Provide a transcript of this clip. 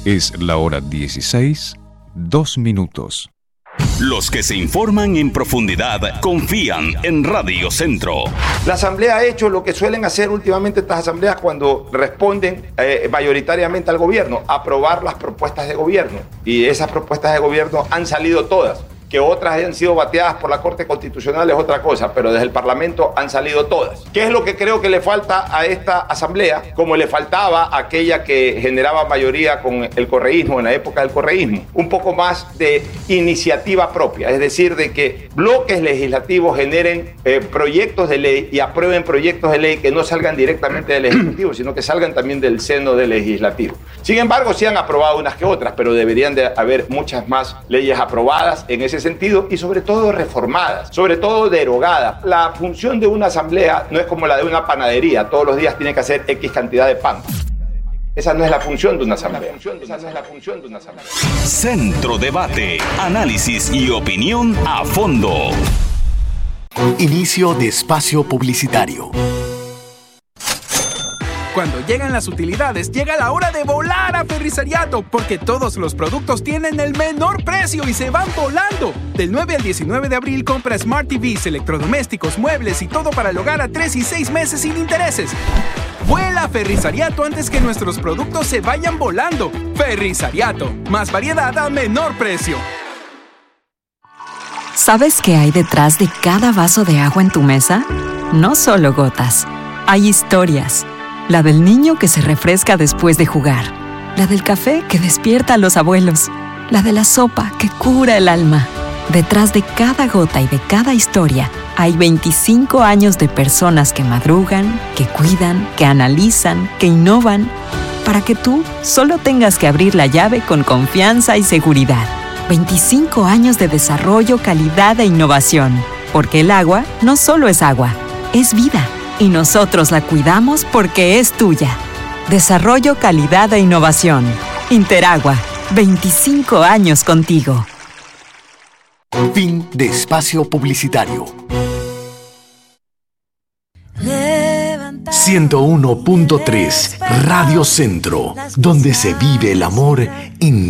Es la hora 16, 2 minutos. Los que se informan en profundidad confían en Radio Centro. La Asamblea ha hecho lo que suelen hacer últimamente estas asambleas cuando responden mayoritariamente al gobierno, aprobar las propuestas de gobierno. Y esas propuestas de gobierno han salido todas. Que otras hayan sido bateadas por la Corte Constitucional es otra cosa, pero desde el Parlamento han salido todas. ¿Qué es lo que creo que le falta a esta asamblea? Como le faltaba a aquella que generaba mayoría con el correísmo, en la época del correísmo. Un poco más de iniciativa propia, es decir, de que bloques legislativos generen proyectos de ley y aprueben proyectos de ley que no salgan directamente del Ejecutivo, sino que salgan también del seno del Legislativo. Sin embargo, sí han aprobado unas que otras, pero deberían de haber muchas más leyes aprobadas en ese sentido y sobre todo reformadas, sobre todo derogadas. La función de una asamblea no es como la de una panadería, todos los días tiene que hacer X cantidad de pan. Esa no es la función de una asamblea. Centro Debate, análisis y opinión a fondo. Inicio de espacio publicitario. Cuando llegan las utilidades, llega la hora de volar a Ferrisariato, porque todos los productos tienen el menor precio y se van volando. Del 9 al 19 de abril compra Smart TVs, electrodomésticos, muebles y todo para el hogar a 3 y 6 meses sin intereses. Vuela a Ferrisariato antes que nuestros productos se vayan volando. Ferrisariato, más variedad a menor precio. ¿Sabes qué hay detrás de cada vaso de agua en tu mesa? No solo gotas, hay historias. La del niño que se refresca después de jugar. La del café que despierta a los abuelos. La de la sopa que cura el alma. Detrás de cada gota y de cada historia hay 25 años de personas que madrugan, que cuidan, que analizan, que innovan, para que tú solo tengas que abrir la llave con confianza y seguridad. 25 años de desarrollo, calidad e innovación. Porque el agua no solo es agua, es vida. Y nosotros la cuidamos porque es tuya. Desarrollo, calidad e innovación. Interagua, 25 años contigo. Fin de espacio publicitario. 101.3 Radio Centro, donde se vive el amor en